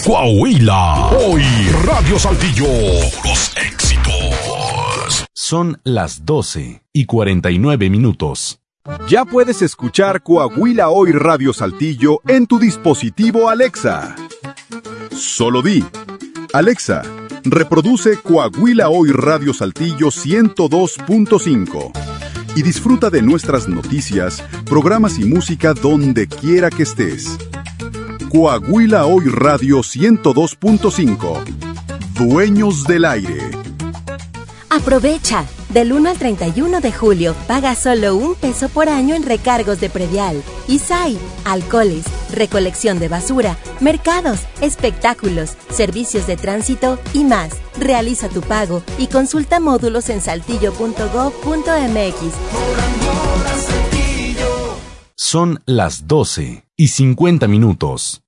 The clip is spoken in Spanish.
Coahuila. Hoy Radio Saltillo. Los éxitos. Son las 12:49. Ya puedes escuchar Coahuila Hoy Radio Saltillo en tu dispositivo Alexa. Solo di: Alexa, reproduce Coahuila Hoy Radio Saltillo 102.5 y disfruta de nuestras noticias, programas y música donde quiera que estés. Coahuila Hoy Radio 102.5. Dueños del aire. Aprovecha. Del 1 al 31 de julio, paga solo $1 por año en recargos de predial, ISAI, alcoholes, recolección de basura, mercados, espectáculos, servicios de tránsito y más. Realiza tu pago y consulta módulos en saltillo.gov.mx. Son las 12:50.